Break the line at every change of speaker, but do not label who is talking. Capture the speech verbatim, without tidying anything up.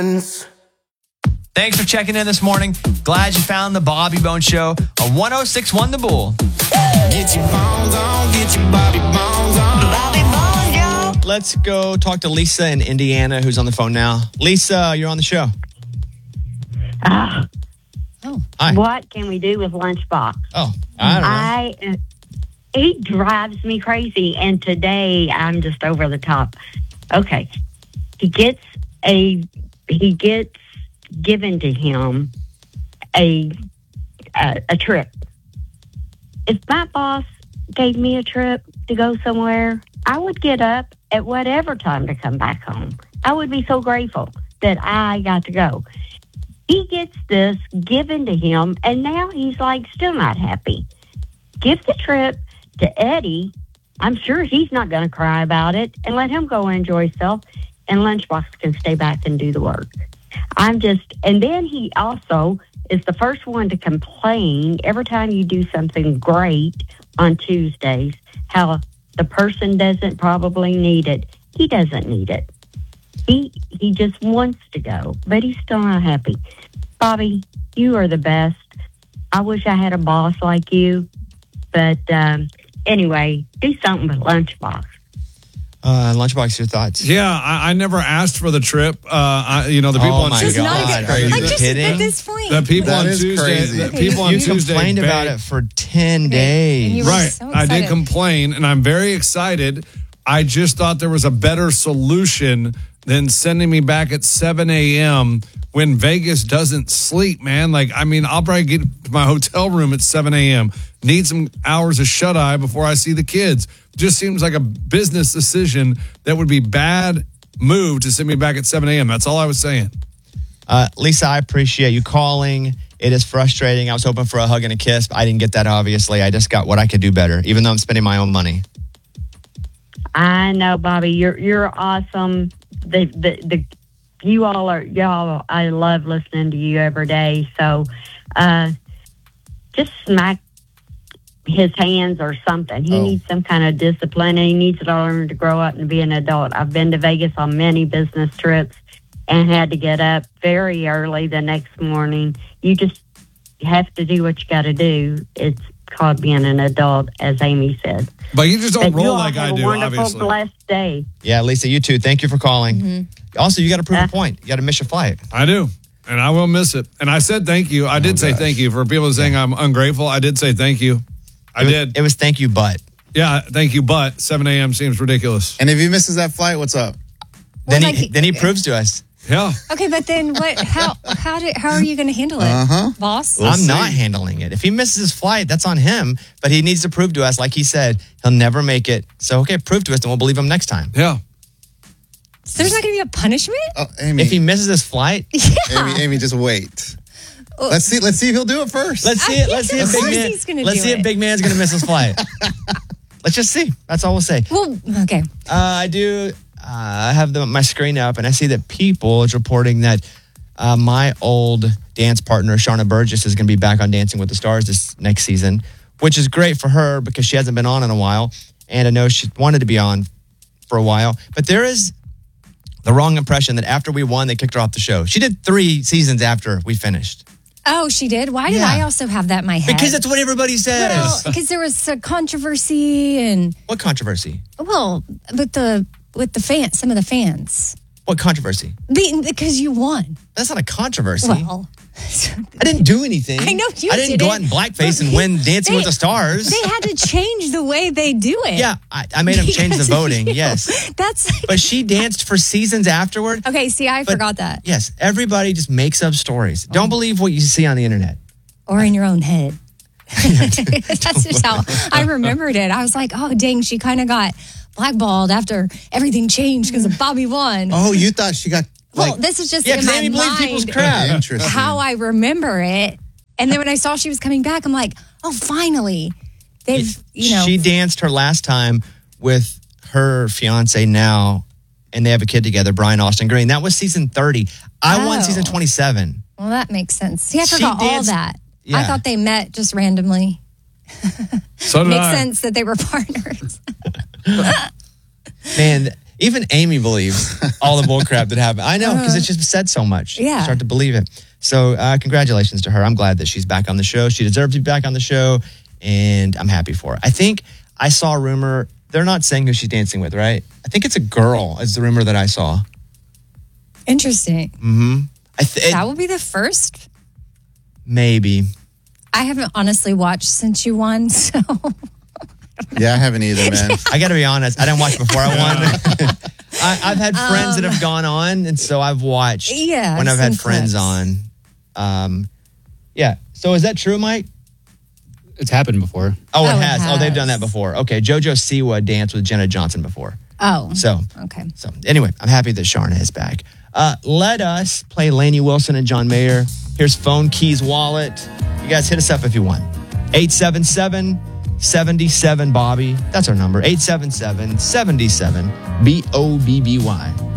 Thanks for checking in this morning. Glad you found the Bobby Bones Show on one oh six point one The Bull.
Get your bones on, get your Bobby Bones on. Bobby Bones, yo.
Let's go talk to Lisa in Indiana, who's on the phone now. Lisa, you're on the show.
Uh,
oh, hi.
What can we do with Lunchbox?
Oh, I don't know.
I, uh, he drives me crazy, and today I'm just over the top. Okay, he gets a he gets given to him a a, a trip. If my boss gave me a trip to go somewhere, I would get up at whatever time to come back home. I would be so grateful that I got to go. He gets this given to him, and now he's like still not happy. Give the trip to Eddie. I'm sure he's not going to cry about it, and let him go enjoy himself, and Lunchbox can stay back and do the work. I'm just, and then he also is the first one to complain every time you do something great on Tuesdays, how the person doesn't probably need it. He doesn't need it. He he just wants to go, but he's still not happy. Bobby, you are the best. I wish I had a boss like you. But um, anyway, do something with Lunchbox.
Uh, Lunchbox, your thoughts?
Yeah, I, I never asked for the trip. Uh, I, you know, the people
Oh
on
my
Tuesday.
God. Are you
Like, just
kidding?
at this point.
The people
That
on
is
Tuesday.
crazy.
The people on
You
Tuesday
complained about
begged-
it for ten
And
days.
you were
Right.
so
I did
excited.
complain, and I'm very excited. I just thought there was a better solution than sending me back at seven a.m. when Vegas doesn't sleep, man. Like, I mean, I'll probably get to my hotel room at seven a.m., need some hours of shut-eye before I see the kids. Just seems like a business decision that would be bad move to send me back at seven a.m. That's all I was saying.
Uh, Lisa, I appreciate you calling. It is frustrating. I was hoping for a hug and a kiss, but I didn't get that, obviously. I just got what I could do better, even though I'm spending my own money.
I know, Bobby. You're you're awesome. The the the you all are y'all. I love listening to you every day. So, uh, just smack his hands or something. He
Oh.
needs some kind of discipline, and he needs to learn to grow up and be an adult. I've been to Vegas on many business trips and had to get up very early the next morning. You just have to do what you got to do. It's called being an adult, as Amy said.
But you just don't
But you
roll
all
like
have
I
a
do,
wonderful,
obviously.
blessed day.
Yeah, Lisa, you too. Thank you for calling.
Mm-hmm.
Also, you got to prove
Uh,
a point. You got to miss your flight.
I do. And I will miss it. And I said thank you. I did say
gosh.
thank you. For people saying I'm ungrateful, I did say thank you. I
It was,
did.
It was thank you, but.
Yeah, thank you. But seven a.m. seems ridiculous.
And if he misses that flight, what's up?
Then,
Well,
he,
like-
then he proves to us.
Yeah.
Okay, but then what? How how did how are you going to handle it,
Uh-huh.
boss?
We'll
I'm
see.
not handling it. If he misses his flight, that's on him. But he needs to prove to us, like he said, he'll never make it. So, okay, prove to us, and we'll believe him next time.
Yeah.
So there's not going to be a punishment?
Oh, Amy,
If he misses his flight,
Amy, Amy, just wait. Let's see. Let's see if he'll do it first.
let's see
I
it. Let's see
guess
if
of
big
course
man.
he's gonna
Let's
do
see if
it.
big man's gonna miss his flight. Let's just see. That's all we'll say.
Well, okay.
Uh, I do. Uh, I have the, my screen up, and I see that People is reporting that uh, my old dance partner, Sharna Burgess, is going to be back on Dancing with the Stars this next season, which is great for her because she hasn't been on in a while, and I know she wanted to be on for a while. But there is the wrong impression that after we won, they kicked her off the show. She did three seasons after we finished.
Oh, she did? Why did
Yeah.
I also have that in my head?
Because that's what everybody says.
well, because there was a controversy and
What controversy?
well, with the with the fans, some of the fans,
What controversy?
Be- because you won.
That's not a controversy.
Well,
I didn't do anything.
I know you
I didn't
didn't.
go out in blackface
But
and win Dancing
they-
with the Stars.
they had to change the way they do it.
Yeah, I, I made them change the
Because
voting.
you.
Yes,
That's
but she danced for seasons afterward.
okay. See, I
But-
forgot that.
Yes, everybody just makes up stories. Don't believe what you see on the internet.
Or in your own head. That's just how I remembered it. I was like, oh, dang, she kind of got blackballed after everything changed because of Bobby won.
Oh, you thought she got
well,
like
this is just
Yeah,
in
because
my
Amy believes
mind
people's crap.
interesting.
how I remember it. And then when I saw she was coming back, I'm like, oh, finally. They've, you know.
She danced her last time with her fiance now, and they have a kid together, Brian Austin Green. That was season thirty. I won
Oh.
season twenty-seven.
Well, that makes sense. See, I
She
forgot all
danced-
that.
Yeah.
I thought they met just randomly.
So did
Makes
I.
sense that they were partners.
Man, Even Amy believes all the bull crap that happened. I know, because it's just said so much.
Yeah.
You start to believe it. So uh, congratulations to her. I'm glad that she's back on the show. She deserves to be back on the show, and I'm happy for her. I think I saw a rumor. They're not saying who she's dancing with, right? I think it's a girl, is the rumor that I saw.
Interesting.
Mm-hmm. I th-
That will be the first.
Maybe.
I haven't honestly watched since you won, so.
Yeah, I haven't either, man.
I got to be honest. I didn't watch before I won. I, I've had friends um, that have gone on, and so I've watched
yeah,
when I've had friends
clips.
on. Um, yeah. So is that true, Mike?
It's happened before.
Oh, it,
Oh, it
has.
has.
Oh, they've done that before. Okay. JoJo Siwa danced with Jenna Johnson before.
Oh.
So,
okay.
So anyway, I'm happy that Sharna is back. Uh, let us play Lainey Wilson and John Mayer. Here's Phone Keys Wallet. You guys hit us up if you want. eight seven seven, seven seven, Bobby. That's our number. eight seven seven, seven seven, B O B B Y.